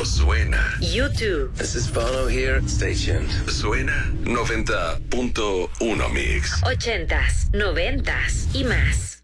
suena. YouTube. This is Bono here. Stay tuned. Suena 90.1 Mix. 80s, 90s y más.